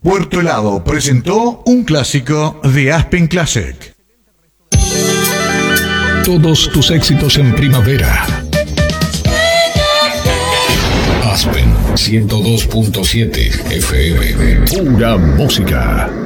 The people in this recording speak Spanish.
Puerto Helado presentó un clásico de Aspen Classic. Todos tus éxitos en primavera. Aspen 102.7 FM. Pura música.